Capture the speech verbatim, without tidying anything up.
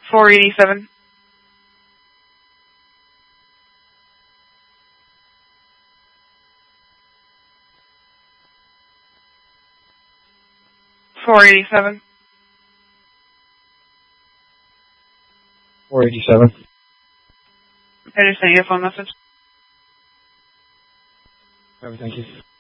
four eighty-seven. four eighty-seven. four eighty-seven. I just sent you a phone message. Alright, thank you.